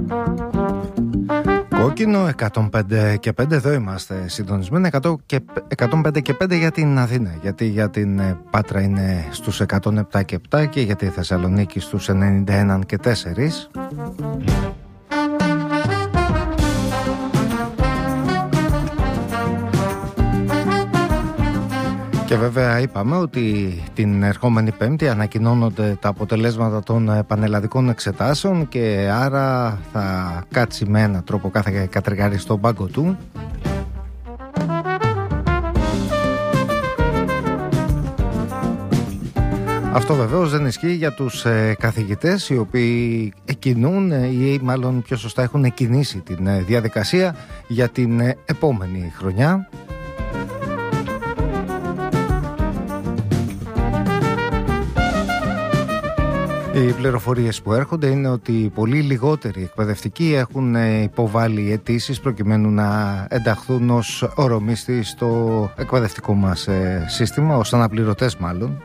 Κόκκινο 105 και 5, εδώ είμαστε συντονισμένοι. 105 και 5 για την Αθήνα, γιατί για την Πάτρα είναι στους 107 και 7 και για τη Θεσσαλονίκη στους 91 και 4. Και βέβαια είπαμε ότι την ερχόμενη Πέμπτη ανακοινώνονται τα αποτελέσματα των πανελλαδικών εξετάσεων και άρα θα κάτσει με έναν τρόπο κάθε κατριγάρι στον πάγκο του. Αυτό βεβαίως δεν ισχύει για τους καθηγητές οι οποίοι εκκινούν ή μάλλον πιο σωστά έχουν εκκινήσει την διαδικασία για την επόμενη χρονιά. Οι πληροφορίες που έρχονται είναι ότι πολύ λιγότεροι εκπαιδευτικοί έχουν υποβάλει αιτήσεις προκειμένου να ενταχθούν ως ορομίστοι στο εκπαιδευτικό μας σύστημα, ως αναπληρωτές μάλλον.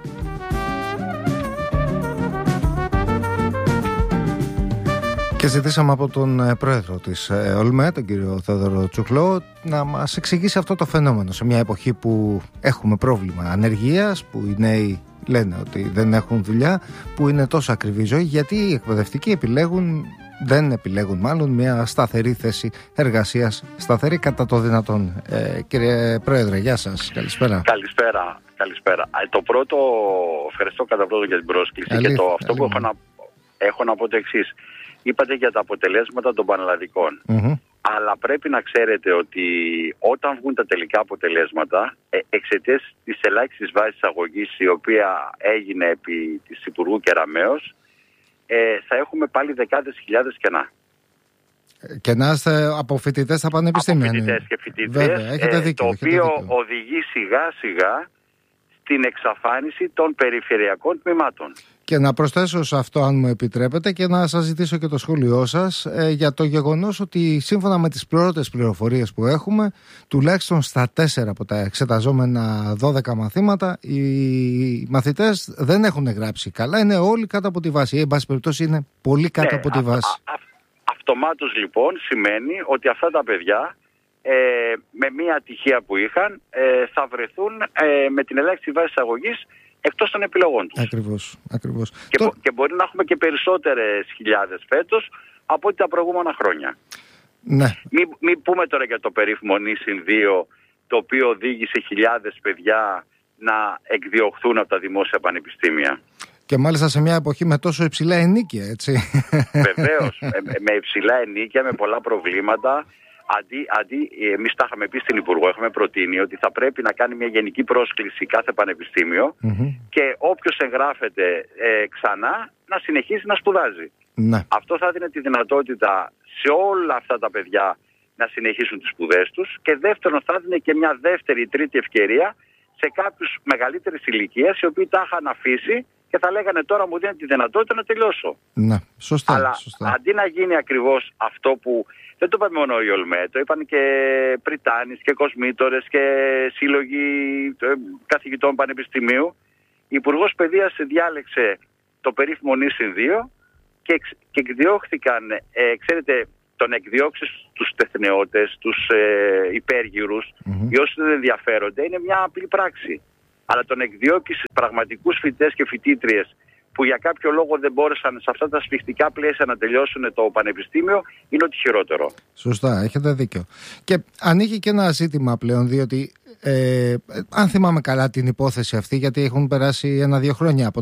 Και ζητήσαμε από τον πρόεδρο της ΟΛΜΕ, τον κύριο Θεόδωρο Τσουκλό, να μας εξηγήσει αυτό το φαινόμενο σε μια εποχή που έχουμε πρόβλημα ανεργίας, που οι νέοι λένε ότι δεν έχουν δουλειά, που είναι τόσο ακριβή ζωή, γιατί οι εκπαιδευτικοί δεν επιλέγουν μάλλον μια σταθερή θέση εργασίας, σταθερή κατά το δυνατόν. Κύριε Πρόεδρε, γεια σας, καλησπέρα. Καλησπέρα. Το πρώτο, ευχαριστώ κατά πρώτο για την πρόσκληση. Και αυτό που έχω να πω το εξής. Είπατε για τα αποτελέσματα των πανελλαδικών. Αλλά πρέπει να ξέρετε ότι όταν βγουν τα τελικά αποτελέσματα, εξαιτίας της ελάχιστης βάσης αγωγής η οποία έγινε επί της Υπουργού Κεραμέως, θα έχουμε πάλι δεκάδες χιλιάδες κενά. Κενά από φοιτητές στα πανεπιστήμια. Από φοιτητές και φοιτητές, το οποίο οδηγεί σιγά σιγά στην εξαφάνιση των περιφερειακών τμήματων. Και να προσθέσω σε αυτό, αν μου επιτρέπετε, και να σας ζητήσω και το σχόλιο σας για το γεγονός ότι σύμφωνα με τις πρώτες πληροφορίες που έχουμε, τουλάχιστον στα 4 από τα εξεταζόμενα 12 μαθήματα, οι μαθητές δεν έχουν γράψει καλά, είναι όλοι κάτω από τη βάση. Εν πάση περιπτώσει είναι πολύ κάτω από τη βάση. Αυτομάτως λοιπόν σημαίνει ότι αυτά τα παιδιά με μία ατυχία που είχαν θα βρεθούν με την ελάχιστη βάση αγωγής εκτός των επιλογών τους. Ακριβώς. Και μπορεί να έχουμε και περισσότερες χιλιάδες φέτος από ό,τι τα προηγούμενα χρόνια. Ναι. Μην πούμε τώρα για το περίφημο νησιν 2, το οποίο οδήγησε χιλιάδες παιδιά να εκδιωχθούν από τα δημόσια πανεπιστήμια. Και μάλιστα σε μια εποχή με τόσο υψηλά ενοίκια, έτσι. Βεβαίως, με υψηλά ενοίκια, με πολλά προβλήματα. Εμείς τα είχαμε πει στην Υπουργό, έχουμε προτείνει ότι θα πρέπει να κάνει μια γενική πρόσκληση κάθε πανεπιστήμιο και όποιος εγγράφεται ξανά να συνεχίσει να σπουδάζει. Ναι. Αυτό θα δίνει τη δυνατότητα σε όλα αυτά τα παιδιά να συνεχίσουν τις σπουδές τους και δεύτερον θα δίνει και μια δεύτερη ή τρίτη ευκαιρία σε κάποιους μεγαλύτερης ηλικίας οι οποίοι τα είχαν αφήσει και θα λέγανε τώρα μου δίνει τη δυνατότητα να τελειώσω. Ναι, σωστά. Αλλά αντί να γίνει ακριβώς αυτό που δεν το είπαμε μόνο η ΟΛΜΕ, το είπαν και πριτάνης και κοσμήτορες και σύλλογοι καθηγητών πανεπιστημίου. Η Υπουργός Παιδείας διάλεξε το περίφημο νησιν 2 και εκδιώχθηκαν, ξέρετε, τον εκδιώξει τους τεχναιώτες, τους υπέργυρους, οι όσοι δεν ενδιαφέρονται, είναι μια απλή πράξη. Αλλά τον εκδιώκει πραγματικούς φοιτητές και φοιτήτριες που για κάποιο λόγο δεν μπόρεσαν σε αυτά τα σφιχτικά πλαίσια να τελειώσουν το πανεπιστήμιο, είναι ότι χειρότερο. Σωστά, έχετε δίκιο. Και ανοίγει και ένα ζήτημα πλέον, διότι αν θυμάμαι καλά την υπόθεση αυτή, γιατί έχουν περάσει 1-2 χρόνια από